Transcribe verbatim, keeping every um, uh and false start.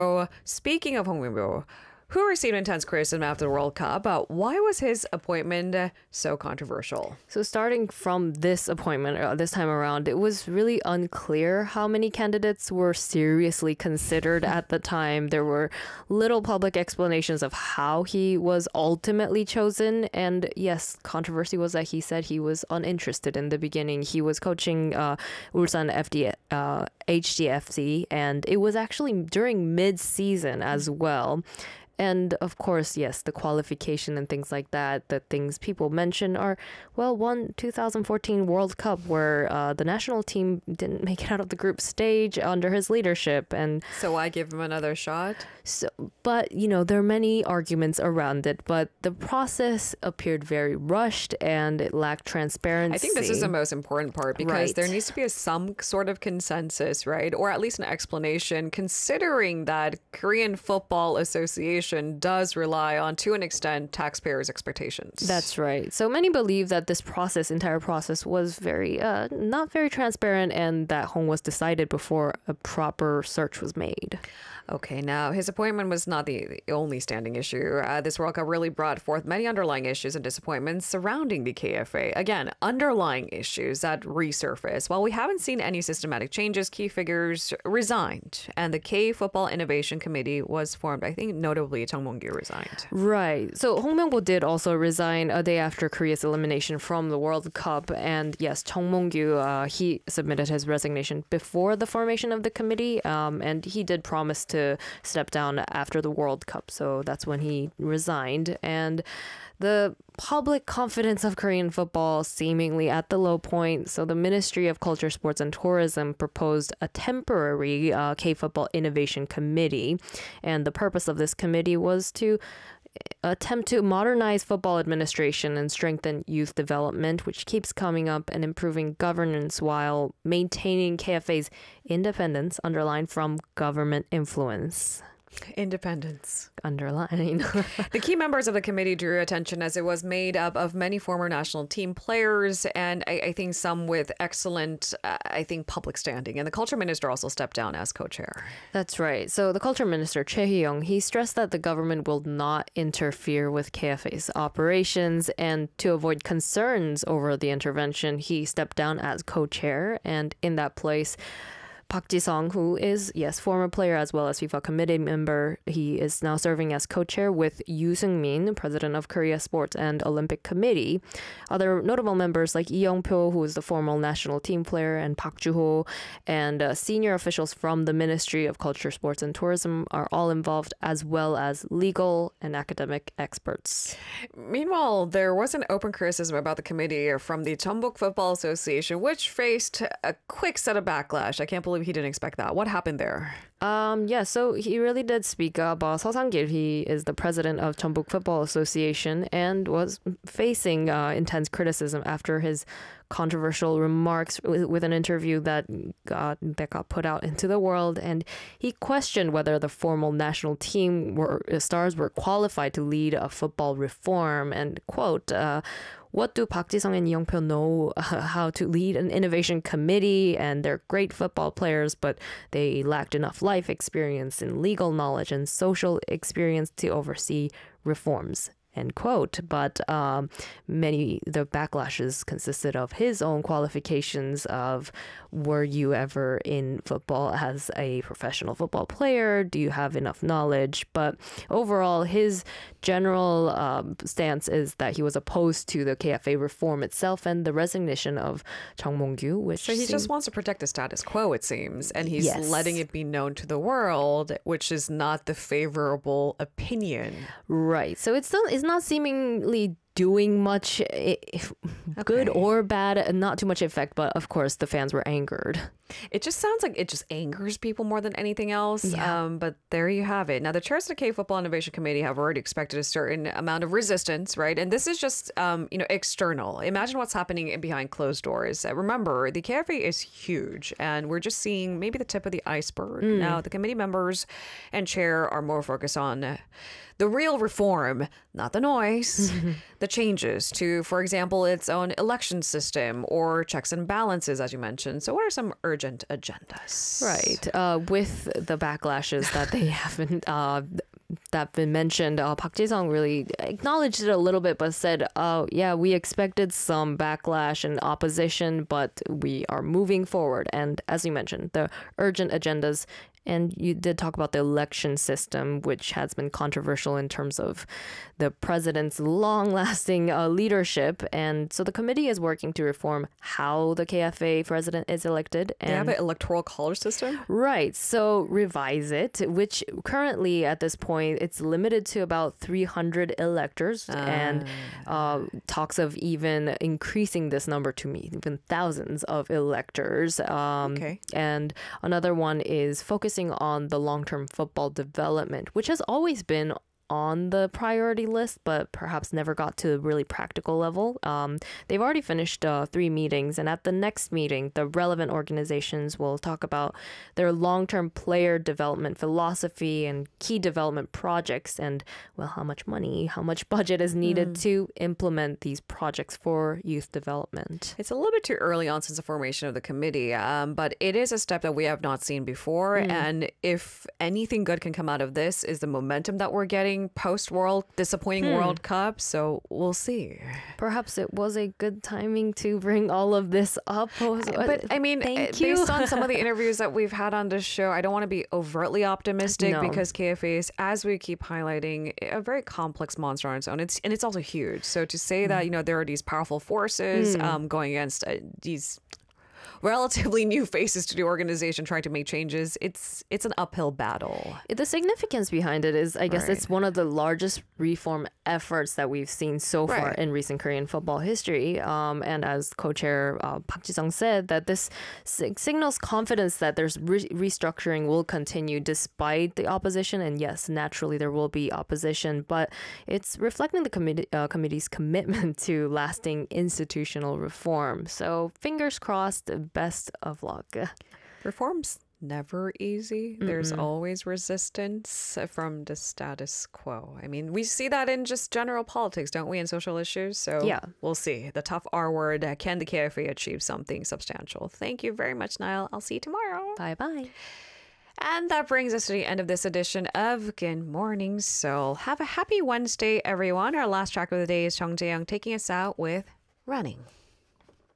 So, speaking of Hong Min-pyo, who received intense criticism after the World Cup, uh, why was his appointment uh, so controversial? So starting from this appointment uh, this time around, it was really unclear how many candidates were seriously considered at the time. There were little public explanations of how he was ultimately chosen. And yes, controversy was that he said he was uninterested in the beginning. He was coaching uh, Ulsan F D, uh, H D F C, and it was actually during mid-season as well. And of course, yes, the qualification and things like that, the things people mention are, well, one two thousand fourteen World Cup where uh, the national team didn't make it out of the group stage under his leadership. And so I give him another shot? So, but, you know, there are many arguments around it, but the process appeared very rushed and it lacked transparency. I think this is the most important part because Right. there needs to be a, some sort of consensus, right? Or at least an explanation, considering that Korean Football Association does rely on, to an extent, taxpayers' expectations. That's right. So many believe that this process, entire process, was very, uh, not very transparent and that Hong was decided before a proper search was made. Okay, now his appointment was not the, the only standing issue. Uh, this World Cup really brought forth many underlying issues and disappointments surrounding the K F A. Again, underlying issues that resurface. While we haven't seen any systematic changes, key figures resigned, and the K Football Innovation Committee was formed. I think notably Chung Mong-gyu resigned. Right. So Hong Myung-bo did also resign a day after Korea's elimination from the World Cup. And yes, Chung Mong-gyu, uh, he submitted his resignation before the formation of the committee. Um, and he did promise to step down after the World Cup. So that's when he resigned. And the public confidence of Korean football seemingly at the low point. So the Ministry of Culture, Sports and Tourism proposed a temporary uh, K-Football Innovation Committee. And the purpose of this committee was to attempt to modernize football administration and strengthen youth development, which keeps coming up, and improving governance while maintaining K F A's independence, underlined from government influence. Independence. Underline. The key members of the committee drew attention as it was made up of many former national team players and I, I think some with excellent, uh, I think, public standing. And the culture minister also stepped down as co-chair. That's right. So the culture minister, Choi Hee-young, he stressed that the government will not interfere with K F A's operations, and to avoid concerns over the intervention, he stepped down as co-chair. And in that place, Park Ji-sung, who is, yes, former player as well as FIFA committee member, he is now serving as co-chair with Yoo Seung-min, president of Korea Sports and Olympic Committee. Other notable members like Lee Young-pyo, who is the former national team player, and Park Ju-ho, and uh, senior officials from the Ministry of Culture, Sports and Tourism are all involved, as well as legal and academic experts. Meanwhile, there was an open criticism about the committee from the Jeonbuk Football Association, which faced a quick set of backlash. I can't believe he didn't expect that. What happened there? Um, yeah, so he really did speak up. Uh, Seo Sang-gil, he is the president of Jeonbuk Football Association and was facing uh, intense criticism after his controversial remarks with, with an interview that got, that got put out into the world. And he questioned whether the formal national team were, stars were qualified to lead a football reform. And, quote, uh, what do Park Ji-sung and Lee Young-pyo know uh, how to lead an innovation committee? And they're great football players, but they lacked enough life experience and legal knowledge and social experience to oversee reforms. End quote. But um, many, the backlashes consisted of his own qualifications of, were you ever in football as a professional football player? Do you have enough knowledge? But overall, his general um, stance is that he was opposed to the K F A reform itself and the resignation of Chung Mong-gyu, which So he seemed- just wants to protect the status quo, it seems, and he's Yes. letting it be known to the world, which is not the favorable opinion. Right. So it's still it's not seemingly doing much, i- if good Okay. or bad, and not too much effect. But of course, the fans were angered. It just sounds like it just angers people more than anything else. Yeah. Um, but there you have it. Now, the chairs of the K Football Innovation Committee have already expected a certain amount of resistance, right? And this is just, um, you know, external. Imagine what's happening in behind closed doors. Uh, remember, the K F A is huge, and we're just seeing maybe the tip of the iceberg. Now, the committee members and chair are more focused on uh, the real reform, not the noise. the changes to, for example, its own election system or checks and balances, as you mentioned. So what are some urgent agendas? Right. Uh, with the backlashes that they haven't uh, that been mentioned, uh, Park Ji-sung really acknowledged it a little bit, but said, "Oh, yeah, we expected some backlash and opposition, but we are moving forward." And as you mentioned, the urgent agendas. And you did talk about the election system, which has been controversial in terms of the president's long-lasting uh, leadership. And so the committee is working to reform how the K F A president is elected. And They have an electoral college system? right. So revise it, which currently at this point, it's limited to about three hundred electors and uh, talks of even increasing this number to me, even thousands of electors. Um, Okay. And another one is focusing on the long-term football development, which has always been on the priority list, but perhaps never got to a really practical level. Um, they've already finished uh, three meetings, and at the next meeting, the relevant organizations will talk about their long-term player development philosophy and key development projects, and well, how much money, how much budget is needed Mm. to implement these projects for youth development. It's a little bit too early on since the formation of the committee, um, but it is a step that we have not seen before. And if anything good can come out of this, is the momentum that we're getting post World disappointing World Cup. So we'll see. Perhaps it was a good timing to bring all of this up. But I mean, Thank uh, you. based on some of the interviews that we've had on this show, I don't want to be overtly optimistic No. because K F A is, as we keep highlighting, a very complex monster on its own. It's and it's also huge. So to say that, you know, there are these powerful forces um, going against uh, these relatively new faces to the organization trying to make changes, it's it's an uphill battle. The significance behind it is, I guess, Right. it's one of the largest reform efforts that we've seen so far Right. in recent Korean football history. Um, and as co-chair uh, Park Ji-sung said, that this sig- signals confidence that there's re- restructuring will continue despite the opposition. And yes, naturally there will be opposition, but it's reflecting the committee uh, committee's commitment to lasting institutional reform. So fingers crossed. Best of luck. Reform's never easy. There's always resistance from the status quo. I mean, we see that in just general politics, don't we, in social issues? So Yeah. we'll see. The tough R word. uh, Can the K F A achieve something substantial? Thank you very much, Niall. I'll see you tomorrow. Bye bye. And that brings us to the end of this edition of Good Morning Seoul. Have a happy Wednesday, everyone. Our last track of the day is Jung Jae-young taking us out with Running.